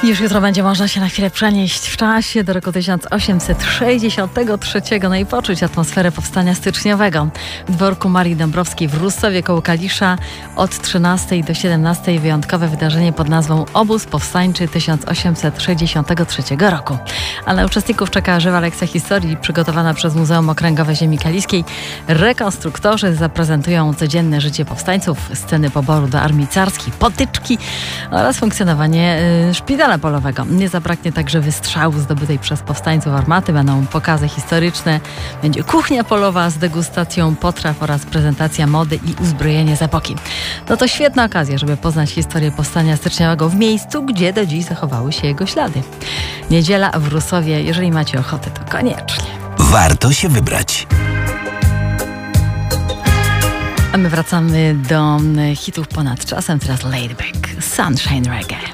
Już jutro będzie można się na chwilę przenieść w czasie do roku 1863, no i poczuć atmosferę powstania styczniowego. W dworku Marii Dąbrowskiej w Russowie koło Kalisza od 13 do 17 wyjątkowe wydarzenie pod nazwą Obóz Powstańczy 1863 roku. A na uczestników czeka żywa lekcja historii przygotowana przez Muzeum Okręgowe Ziemi Kaliskiej. Rekonstruktorzy zaprezentują codzienne życie powstańców, sceny poboru do armii carskiej, potyczki oraz funkcjonowanie szpitala polowego. Nie zabraknie także wystrzału zdobytej przez powstańców armaty. Będą pokazy historyczne, będzie kuchnia polowa z degustacją potraw oraz prezentacja mody i uzbrojenie z epoki. No to świetna okazja, żeby poznać historię powstania styczniowego w miejscu, gdzie do dziś zachowały się jego ślady. Niedziela w Russowie. Jeżeli macie ochotę, to koniecznie. Warto się wybrać. A my wracamy do hitów ponad czasem. Teraz Laid Back, Sunshine Reggae.